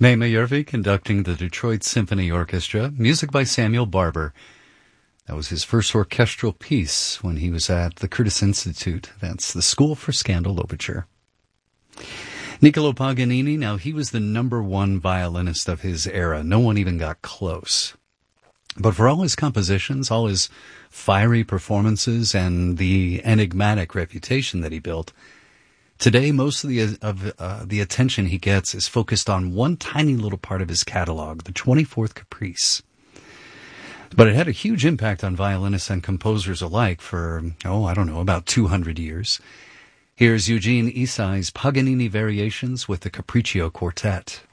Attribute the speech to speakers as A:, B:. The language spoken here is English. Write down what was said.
A: Naima Yervi conducting the Detroit Symphony Orchestra, music by Samuel Barber. That was his first orchestral piece when he was at the Curtis Institute. That's the School for Scandal Overture. Niccolo Paganini, now he was the number one violinist of his era. No one even got close. But for all his compositions, all his fiery performances, and the enigmatic reputation that he built, today most of the attention he gets is focused on one tiny little part of his catalog, the 24th Caprice. But it had a huge impact on violinists and composers alike for, about 200 years. Here's Eugene Isai's Paganini Variations with the Capriccio Quartet.